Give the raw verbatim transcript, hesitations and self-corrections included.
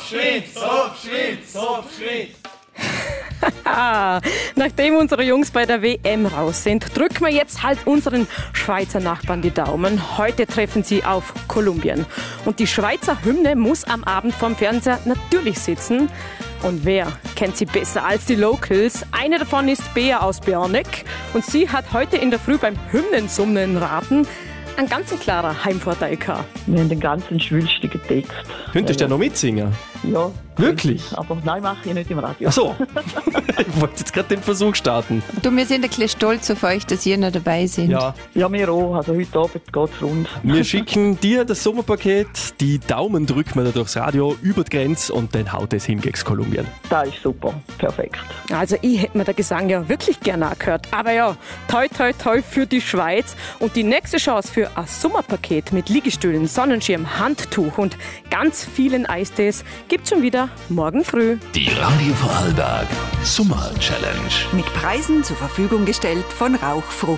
Schweiz, Hopp, Schweiz, Hopp, Schweiz. Nachdem unsere Jungs bei der W M raus sind, drücken wir jetzt halt unseren Schweizer Nachbarn die Daumen. Heute treffen sie auf Kolumbien. Und die Schweizer Hymne muss am Abend vorm Fernseher natürlich sitzen. Und wer kennt sie besser als die Locals? Eine davon ist Bea aus Bärneck. Und sie hat heute in der Früh beim Hymnensummen raten einen ganz klaren Heimvorteil gehabt. Wir haben den ganzen schwülstigen Text. Könntest du ja noch mitsingen? Ja. Wirklich? Aber nein, mache ich nicht im Radio. Ach so. Ich wollte jetzt gerade den Versuch starten. Du, wir sind ein bisschen stolz auf euch, dass ihr noch dabei seid. Ja. Ja, wir auch. Also heute Abend geht es rund. Wir schicken dir das Sommerpaket, die Daumen drücken wir da durchs Radio über die Grenze und dann haut es hin gegen Kolumbien. Das ist super. Perfekt. Also ich hätte mir den Gesang ja wirklich gerne angehört. Aber ja, toi toi toi für die Schweiz. Und die nächste Chance für ein Sommerpaket mit Liegestühlen, Sonnenschirm, Handtuch und ganz vielen Eistees gibt's schon wieder morgen früh. Die Radio Vorarlberg Sommer Challenge. Mit Preisen zur Verfügung gestellt von Rauchfrucht.